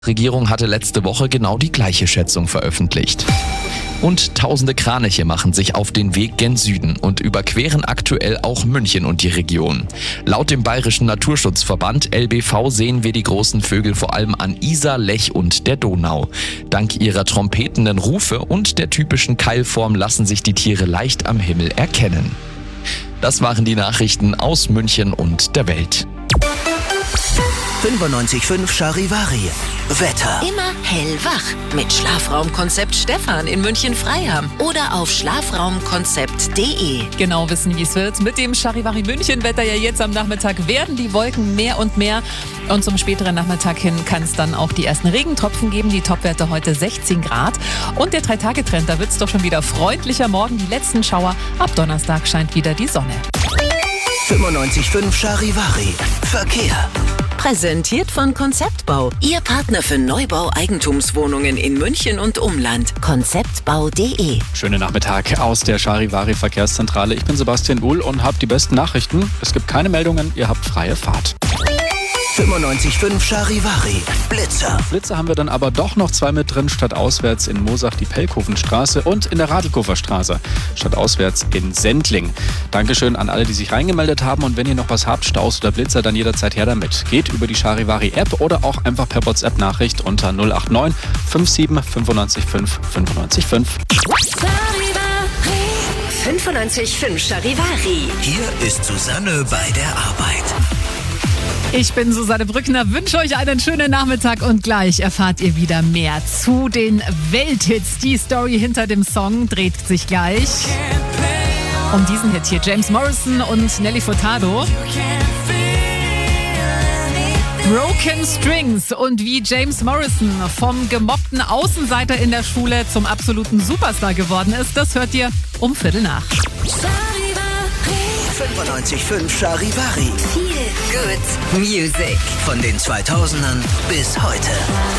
Die Regierung hatte letzte Woche genau die gleiche Schätzung veröffentlicht. Und tausende Kraniche machen sich auf den Weg gen Süden und überqueren aktuell auch München und die Region. Laut dem Bayerischen Naturschutzverband LBV sehen wir die großen Vögel vor allem an Isar, Lech und der Donau. Dank ihrer trompetenden Rufe und der typischen Keilform lassen sich die Tiere leicht am Himmel erkennen. Das waren die Nachrichten aus München und der Welt. 95.5 Charivari. Wetter. Immer hellwach mit Schlafraumkonzept Stefan in München-Freiham oder auf schlafraumkonzept.de. Genau wissen, wie es wird. Mit dem Charivari München-Wetter ja jetzt am Nachmittag werden die Wolken mehr und mehr. Und zum späteren Nachmittag hin kann es dann auch die ersten Regentropfen geben. Die Topwerte heute 16 Grad. Und der 3-Tage-Trend, da wird es doch schon wieder freundlicher. Morgen die letzten Schauer. Ab Donnerstag scheint wieder die Sonne. 95.5 Charivari. Verkehr. Präsentiert von Konzeptbau. Ihr Partner für Neubau Eigentumswohnungen in München und Umland. Konzeptbau.de. Schönen Nachmittag aus der Charivari Verkehrszentrale. Ich bin Sebastian Uhl und habe die besten Nachrichten. Es gibt keine Meldungen, ihr habt freie Fahrt. 95.5 Charivari. Blitzer. Blitzer haben wir dann aber doch noch 2 mit drin, statt auswärts in Moosach die Pellkofenstraße und in der Radelkofer Straße, statt auswärts in Sendling. Dankeschön an alle, die sich reingemeldet haben, und wenn ihr noch was habt, Staus oder Blitzer, dann jederzeit her damit. Geht über die Charivari App oder auch einfach per WhatsApp-Nachricht unter 089 57 95 5 95 5. 95.5 Charivari. Hier ist Susanne bei der Arbeit. Ich bin Susanne Brückner, wünsche euch einen schönen Nachmittag und gleich erfahrt ihr wieder mehr zu den Welthits. Die Story hinter dem Song dreht sich gleich um diesen Hit hier. James Morrison und Nelly Furtado. Broken Strings und wie James Morrison vom gemobbten Außenseiter in der Schule zum absoluten Superstar geworden ist, das hört ihr um 7:15. 95.5 Charivari. Viel Good Music. Von den 2000ern bis heute.